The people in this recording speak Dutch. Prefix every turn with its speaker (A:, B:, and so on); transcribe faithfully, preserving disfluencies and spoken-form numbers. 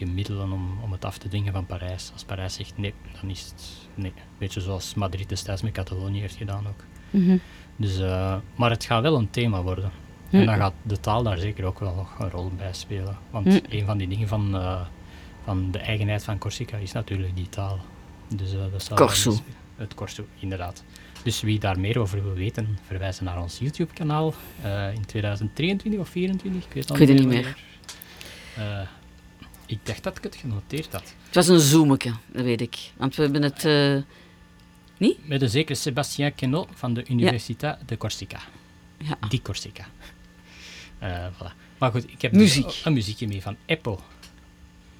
A: middelen om, om het af te dwingen van Parijs. Als Parijs zegt nee, dan is het nee. Beetje zoals Madrid destijds met Catalonië heeft gedaan ook.
B: Mm-hmm.
A: Dus, uh, maar het gaat wel een thema worden. Mm. En dan gaat de taal daar zeker ook wel nog een rol bij spelen. Want mm. een van die dingen van, uh, van de eigenheid van Corsica is natuurlijk die taal. Dus, uh, dat
B: Corso.
A: Het Corso, inderdaad. Dus wie daar meer over wil weten, verwijzen naar ons YouTube-kanaal uh, in tweeduizend drieëntwintig of vierentwintig. Ik weet,
B: ik weet het niet meer.
A: Uh, ik dacht dat ik het genoteerd had.
B: Het was een zoomeke, dat weet ik. Want we hebben het... Uh, niet?
A: Met de zekere Sébastien Queneau van de Universiteit ja. de Corsica.
B: Ja.
A: Die Corsica. Uh, voilà. Maar goed, ik heb
B: Muziek.
A: Dus een muziekje mee van Eppo.